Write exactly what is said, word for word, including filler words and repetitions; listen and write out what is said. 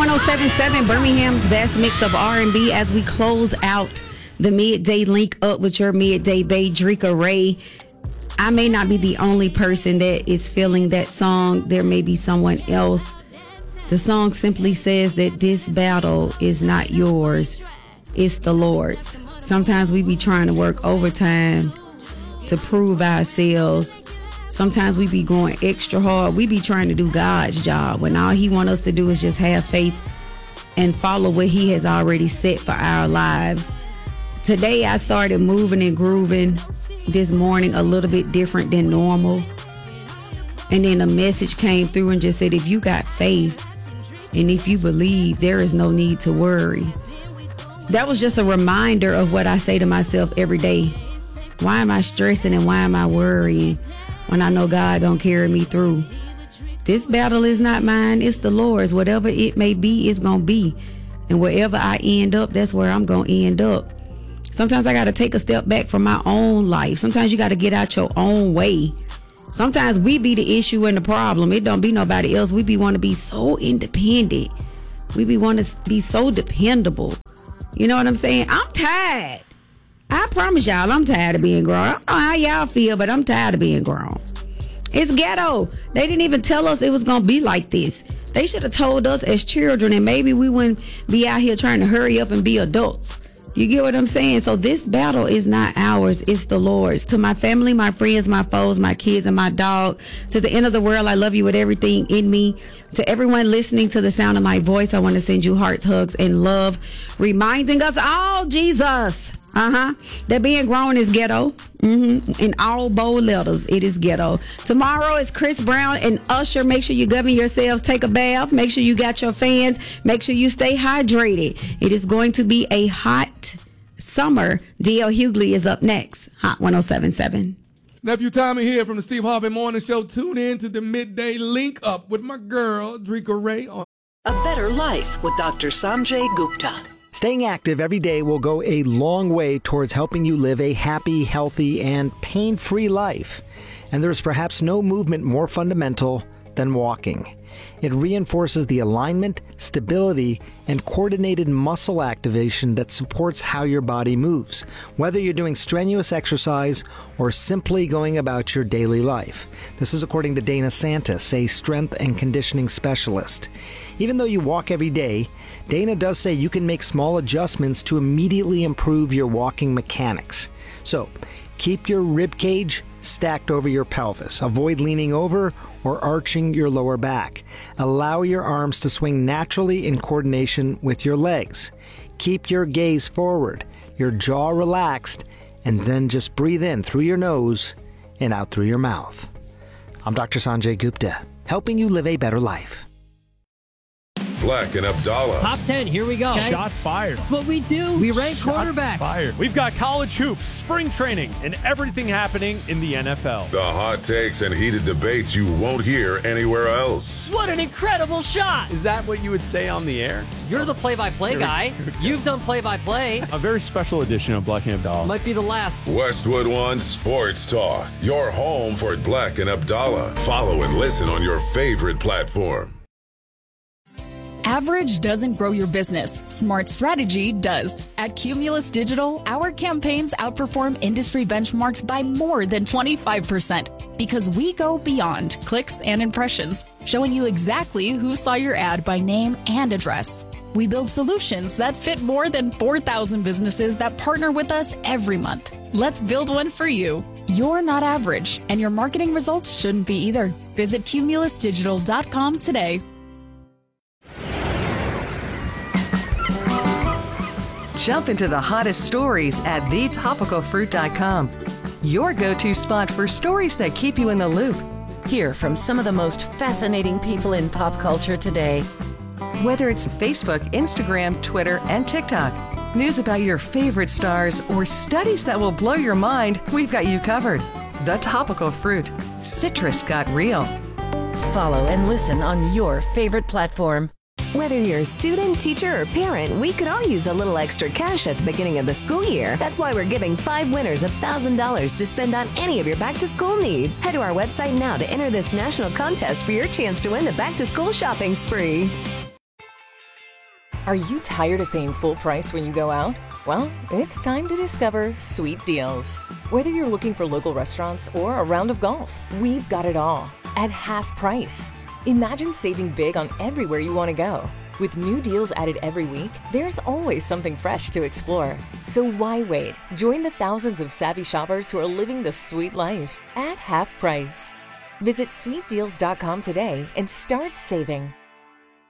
one oh seven point seven, Birmingham's best mix of R and B as we close out the midday link up with your midday bae, Dreka Ray. I may not be the only person that is feeling that song. There may be someone else. The song simply says that this battle is not yours, it's the Lord's. Sometimes we be trying to work overtime to prove ourselves. Sometimes we be going extra hard. We be trying to do God's job when all he want us to do is just have faith and follow what he has already set for our lives. Today I started moving and grooving this morning a little bit different than normal. And then a message came through and just said, if you got faith and if you believe, there is no need to worry. That was just a reminder of what I say to myself every day. Why am I stressing and why am I worrying when I know God gonna carry me through? This battle is not mine, it's the Lord's. Whatever it may be, it's gonna be. And wherever I end up, that's where I'm gonna end up. Sometimes I gotta take a step back from my own life. Sometimes you gotta get out your own way. Sometimes we be the issue and the problem. It don't be nobody else. We be want to be so independent. We be want to be so dependable. You know what I'm saying? I'm tired. I promise y'all, I'm tired of being grown. I don't know how y'all feel, but I'm tired of being grown. It's ghetto. They didn't even tell us it was going to be like this. They should have told us as children, and maybe we wouldn't be out here trying to hurry up and be adults. You get what I'm saying? So this battle is not ours, it's the Lord's. To my family, my friends, my foes, my kids, and my dog, to the end of the world, I love you with everything in me. To everyone listening to the sound of my voice, I want to send you hearts, hugs, and love, reminding us all, Jesus, uh-huh, that being grown is ghetto. Mm-hmm. In all bold letters, it is ghetto. Tomorrow is Chris Brown and Usher. Make sure you govern yourselves. Take a bath. Make sure you got your fans. Make sure you stay hydrated. It is going to be a hot summer. D L Hughley is up next. Hot one oh seven point seven. Nephew Tommy here from the Steve Harvey Morning Show. Tune in to the midday link up with my girl, Dreka Ray. On A Better Life with Doctor Sanjay Gupta. Staying active every day will go a long way towards helping you live a happy, healthy, and pain-free life. And there's perhaps no movement more fundamental than walking. It reinforces the alignment, stability, and coordinated muscle activation that supports how your body moves, whether you're doing strenuous exercise or simply going about your daily life. This is according to Dana Santis, a strength and conditioning specialist. Even though you walk every day, Dana does say you can make small adjustments to immediately improve your walking mechanics. So, keep your rib cage stacked over your pelvis. Avoid leaning over or arching your lower back. Allow your arms to swing naturally in coordination with your legs. Keep your gaze forward, your jaw relaxed, and then just breathe in through your nose and out through your mouth. I'm Doctor Sanjay Gupta, helping you live a better life. Black and Abdallah. Top ten, here we go. Okay. Shots fired. That's what we do. We rank Shots quarterbacks. Fired. We've got college hoops, spring training, and everything happening in the N F L. The hot takes and heated debates you won't hear anywhere else. What an incredible shot. Is that what you would say on the air? You're the play-by-play Here we- guy. here we go. You've done play-by-play. A very special edition of Black and Abdallah. Might be the last. Westwood One Sports Talk. Your home for Black and Abdallah. Follow and listen on your favorite platform. Average doesn't grow your business. Smart strategy does. At Cumulus Digital, our campaigns outperform industry benchmarks by more than twenty-five percent because we go beyond clicks and impressions, showing you exactly who saw your ad by name and address. We build solutions that fit more than four thousand businesses that partner with us every month. Let's build one for you. You're not average, and your marketing results shouldn't be either. Visit cumulus digital dot com today. Jump into the hottest stories at the topical fruit dot com. Your go-to spot for stories that keep you in the loop. Hear from some of the most fascinating people in pop culture today. Whether it's Facebook, Instagram, Twitter, and TikTok, news about your favorite stars, or studies that will blow your mind, we've got you covered. The Topical Fruit. Citrus got real. Follow and listen on your favorite platform. Whether you're a student, teacher, or parent, we could all use a little extra cash at the beginning of the school year. That's why we're giving five winners one thousand dollars to spend on any of your back-to-school needs. Head to our website now to enter this national contest for your chance to win the back-to-school shopping spree. Are you tired of paying full price when you go out? Well, it's time to discover Sweet Deals. Whether you're looking for local restaurants or a round of golf, we've got it all at half price. Imagine saving big on everywhere you want to go. With new deals added every week, there's always something fresh to explore. So why wait? Join the thousands of savvy shoppers who are living the sweet life at half price. Visit sweet deals dot com today and start saving.